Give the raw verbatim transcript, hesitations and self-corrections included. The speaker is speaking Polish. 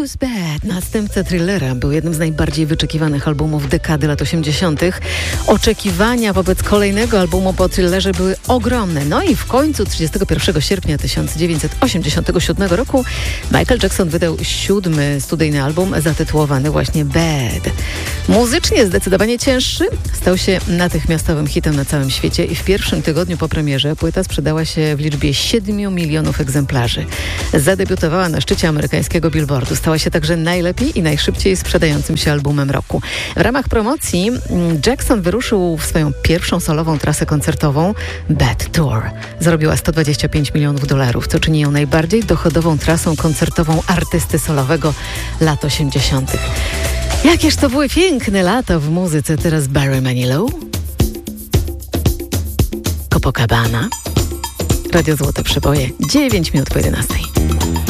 Who's Bad, następca Thrillera, był jednym z najbardziej wyczekiwanych albumów dekady lat osiemdziesiątych. Oczekiwania wobec kolejnego albumu po Thrillerze były ogromne. No i w końcu trzydziestego pierwszego sierpnia tysiąc dziewięćset osiemdziesiątego siódmego roku Michael Jackson wydał siódmy studyjny album zatytułowany właśnie Bad. Muzycznie zdecydowanie cięższy, stał się natychmiastowym hitem na całym świecie i w pierwszym tygodniu po premierze płyta sprzedała się w liczbie siedmiu milionów egzemplarzy. Zadebiutowała na szczycie amerykańskiego Billboardu. Stała się także najlepiej i najszybciej sprzedającym się albumem roku. W ramach promocji Jackson wyruszył w swoją pierwszą solową trasę koncertową Bad Tour. Zarobiła sto dwadzieścia pięć milionów dolarów, co czyni ją najbardziej dochodową trasą koncertową artysty solowego lat osiemdziesiątych. Jakież to były piękne lata w muzyce. Teraz Barry Manilow, Copacabana, Radio Złote Przeboje, dziewięć minut po jedenastej.